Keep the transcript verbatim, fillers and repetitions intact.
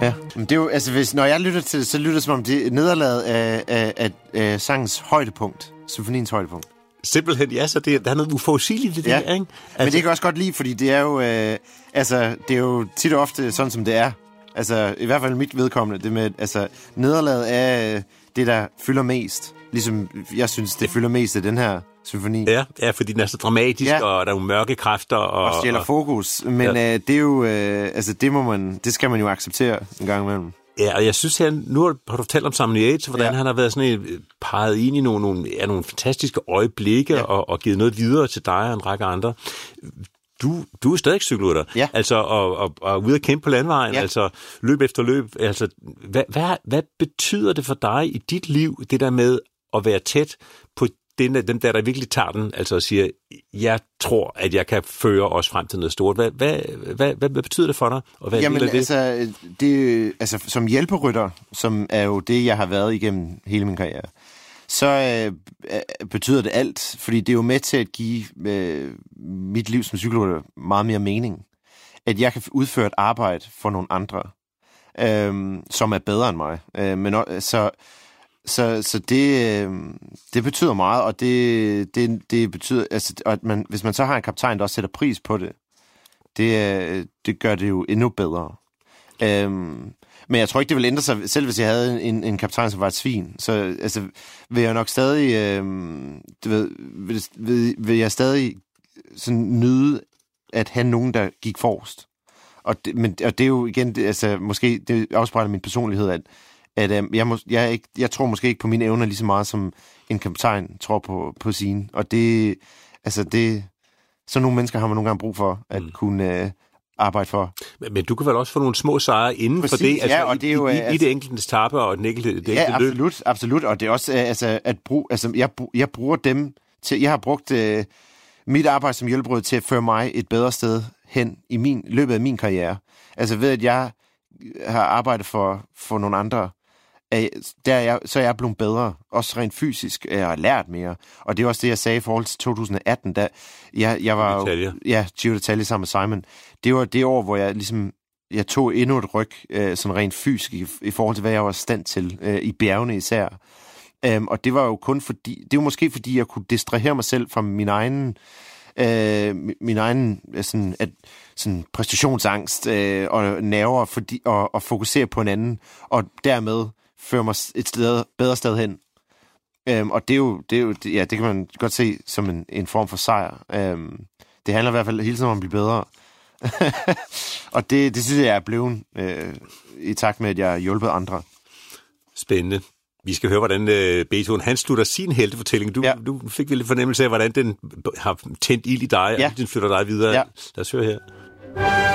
Ja, men det er jo, altså hvis, når jeg lytter til det, så lytter det som om det er nederlaget af, af, af, af sangens højdepunkt, symfoniens højdepunkt. Simpelthen, ja, så det, der er noget uforudsigeligt i det ja. der, ikke? Altså, men det kan jeg også godt lide, fordi det er jo, øh, altså, det er jo tit og ofte sådan, som det er. Altså, i hvert fald mit vedkommende, det med, altså, nederlaget af det, der fylder mest. Ligesom, jeg synes, det fylder mest af den her symfoni. Ja, ja, fordi den er så dramatisk, ja. Og der er jo mørke kræfter. Og, og stjæler fokus. Men ja. øh, det er jo, øh, altså, det må man, det skal man jo acceptere en gang imellem. Ja, og jeg synes, at nu har du fortalt om Simon Yates, hvordan ja. han har været sådan et, peget ind i nogle, nogle, ja, nogle fantastiske øjeblikke ja. og, og givet noget videre til dig og en række andre. Du, du er stadig cykelrytter, ja. altså, og, og, og ude at kæmpe på landvejen, ja. altså løb efter løb. Altså, hvad, hvad, hvad betyder det for dig i dit liv, det der med at være tæt på den, den der, der virkelig tager den, altså og siger, jeg tror, at jeg kan føre os frem til noget stort. Hvad, hvad, hvad, hvad betyder det for dig? Og hvad Jamen, det? altså, det, altså, som hjælperytter, som er jo det, jeg har været igennem hele min karriere, så øh, betyder det alt, fordi det er jo med til at give øh, mit liv som cykelrytter meget mere mening. At jeg kan udføre et arbejde for nogle andre, øh, som er bedre end mig. Øh, men så... Så, så det, det betyder meget, og det, det, det betyder, altså, at man, hvis man så har en kaptajn, der også sætter pris på det, det, det gør det jo endnu bedre. Øhm, men jeg tror ikke, det vil ændre sig, selv hvis jeg havde en, en kaptajn, som var et svin. Så altså, vil jeg nok stadig, øhm, du ved, vil, vil, vil jeg stadig sådan nyde at have nogen, der gik forrest. Og det, men, og det er jo igen, det, altså, måske det afspejler min personlighed, at at øh, jeg, må, jeg, er ikke, jeg tror måske ikke på mine evner lige så meget, som en kaptajn tror på, på sine. Og det, altså det, sådan nogle mennesker har man nogle gange brug for, at mm. kunne øh, arbejde for. Men, men du kan vel også få nogle små sejre inden Præcis, for det? Altså, ja, og det er jo... I, i, altså, i det enkelte etape og den enkelte, det enkelte ja, løb? absolut, absolut. Og det er også, altså, at bruge, altså, jeg, jeg bruger dem til... Jeg har brugt øh, mit arbejde som hjælperytter til at føre mig et bedre sted hen i min, løbet af min karriere. Altså ved, at jeg har arbejdet for, for nogle andre... Der er jeg, så er jeg blevet bedre, også rent fysisk, jeg har lært mere, og det er også det, jeg sagde i forhold til to tusind atten, da jeg, jeg var jo, ja, Giro d'Italia sammen med Simon, det var det år, hvor jeg ligesom, jeg tog endnu et ryg, øh, sådan rent fysisk, i, i forhold til, hvad jeg var stand til, øh, i bjergene især, um, og det var jo kun fordi, det var måske fordi, jeg kunne distrahere mig selv fra min egen, øh, min egen sådan, at, sådan præstationsangst øh, og nerver, fordi, og, og fokusere på en anden, og dermed fører mig et sted, bedre sted hen. Øhm, og det er jo, det er jo, ja, det kan man godt se som en, en form for sejr. Øhm, det handler i hvert fald hele tiden om at blive bedre. Og det, det synes jeg, jeg er blevet øh, i takt med, at jeg har hjulpet andre. Spændende. Vi skal høre, hvordan øh, Beethoven, han slutter sin heltefortælling. Du, ja. du fik vel en fornemmelse af, hvordan den har tændt ild i dig, ja. og den flytter dig videre. Ja. Lad os høre her.